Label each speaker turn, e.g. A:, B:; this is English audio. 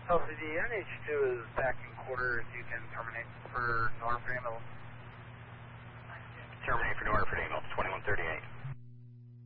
A: LCD, NH2 is back in quarters. You can terminate for Norfolk ambulance.
B: Terminate for Norfolk ambulance 2138.